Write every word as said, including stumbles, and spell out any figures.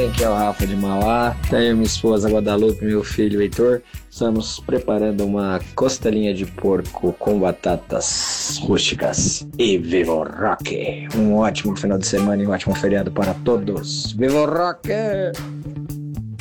bem? Aqui é o Rafa de Mauá. Tenho minha esposa Guadalupe, meu filho Heitor. Estamos preparando uma costelinha de porco com batatas rústicas. E Viva o Rock! Um ótimo final de semana e um ótimo feriado para todos. Viva o Rock!